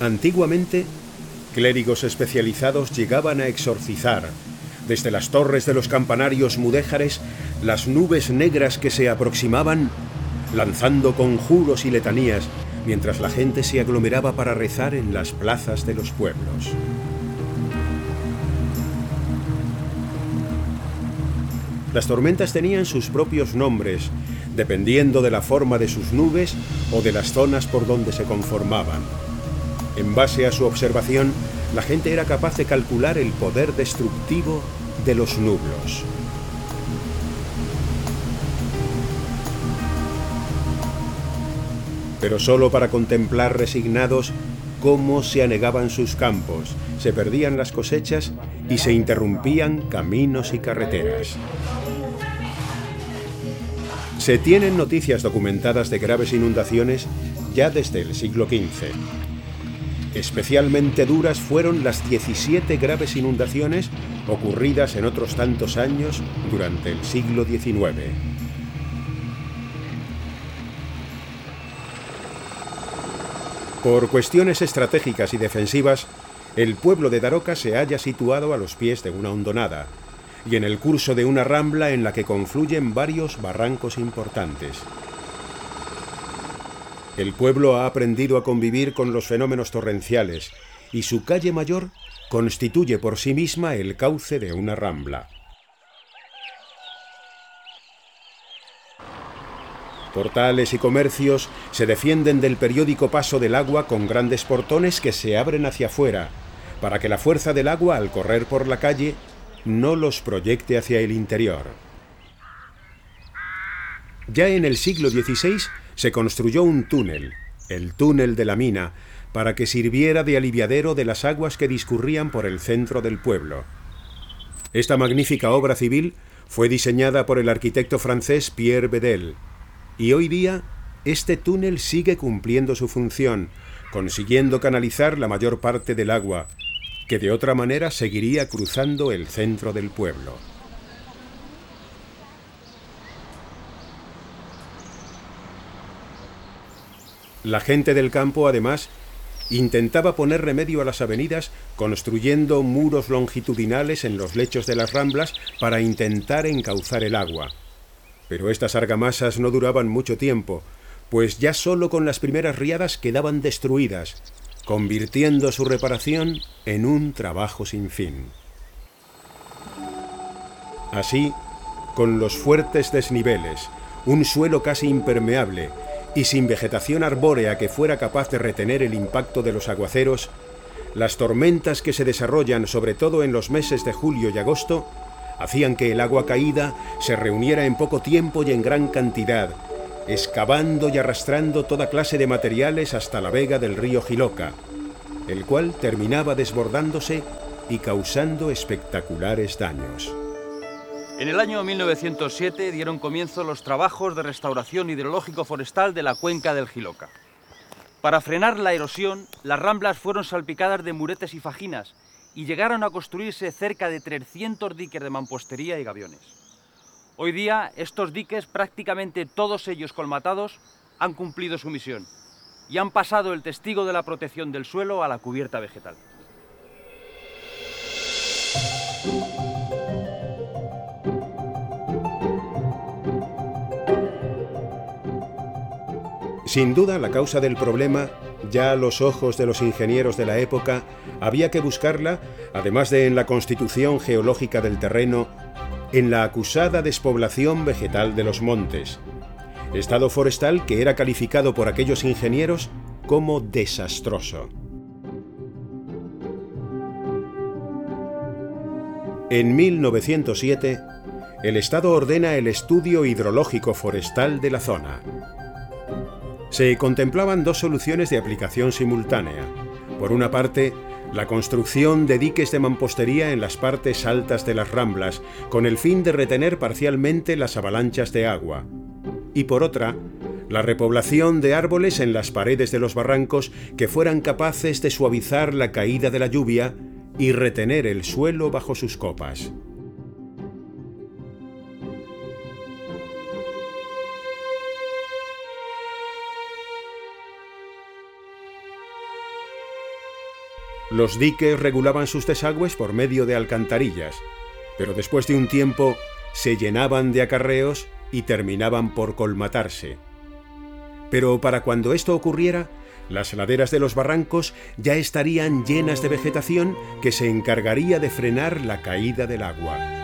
Antiguamente, clérigos especializados llegaban a exorcizar, desde las torres de los campanarios mudéjares, las nubes negras que se aproximaban, lanzando conjuros y letanías, mientras la gente se aglomeraba para rezar en las plazas de los pueblos. Las tormentas tenían sus propios nombres, dependiendo de la forma de sus nubes o de las zonas por donde se conformaban. En base a su observación, la gente era capaz de calcular el poder destructivo de los nublos. Pero solo para contemplar resignados cómo se anegaban sus campos, se perdían las cosechas y se interrumpían caminos y carreteras. Se tienen noticias documentadas de graves inundaciones ya desde el siglo XV. Especialmente duras fueron las 17 graves inundaciones ocurridas en otros tantos años durante el siglo XIX. Por cuestiones estratégicas y defensivas, el pueblo de Daroca se halla situado a los pies de una hondonada y en el curso de una rambla en la que confluyen varios barrancos importantes. El pueblo ha aprendido a convivir con los fenómenos torrenciales y su calle mayor constituye por sí misma el cauce de una rambla. Portales y comercios se defienden del periódico paso del agua con grandes portones que se abren hacia afuera, para que la fuerza del agua al correr por la calle no los proyecte hacia el interior. Ya en el siglo XVI se construyó un túnel, el túnel de la mina, para que sirviera de aliviadero de las aguas que discurrían por el centro del pueblo. Esta magnífica obra civil fue diseñada por el arquitecto francés Pierre Bedel, y hoy día este túnel sigue cumpliendo su función, consiguiendo canalizar la mayor parte del agua, que de otra manera seguiría cruzando el centro del pueblo. La gente del campo, además, intentaba poner remedio a las avenidas construyendo muros longitudinales en los lechos de las ramblas para intentar encauzar el agua. Pero estas argamasas no duraban mucho tiempo, pues ya solo con las primeras riadas quedaban destruidas, convirtiendo su reparación en un trabajo sin fin. Así, con los fuertes desniveles, un suelo casi impermeable y sin vegetación arbórea que fuera capaz de retener el impacto de los aguaceros, las tormentas que se desarrollan sobre todo en los meses de julio y agosto hacían que el agua caída se reuniera en poco tiempo y en gran cantidad, excavando y arrastrando toda clase de materiales hasta la vega del río Jiloca, el cual terminaba desbordándose y causando espectaculares daños. En el año 1907 dieron comienzo los trabajos de restauración hidrológico-forestal de la cuenca del Jiloca. Para frenar la erosión, las ramblas fueron salpicadas de muretes y fajinas y llegaron a construirse cerca de 300 diques de mampostería y gaviones. Hoy día, estos diques, prácticamente todos ellos colmatados, han cumplido su misión y han pasado el testigo de la protección del suelo a la cubierta vegetal. Sin duda, la causa del problema, ya a los ojos de los ingenieros de la época, había que buscarla, además de en la constitución geológica del terreno, en la acusada despoblación vegetal de los montes, estado forestal que era calificado por aquellos ingenieros como desastroso. En 1907, el Estado ordena el estudio hidrológico forestal de la zona. Se contemplaban dos soluciones de aplicación simultánea. Por una parte, la construcción de diques de mampostería en las partes altas de las ramblas, con el fin de retener parcialmente las avalanchas de agua. Y por otra, la repoblación de árboles en las paredes de los barrancos que fueran capaces de suavizar la caída de la lluvia y retener el suelo bajo sus copas. Los diques regulaban sus desagües por medio de alcantarillas, pero después de un tiempo se llenaban de acarreos y terminaban por colmatarse. Pero para cuando esto ocurriera, las laderas de los barrancos ya estarían llenas de vegetación que se encargaría de frenar la caída del agua.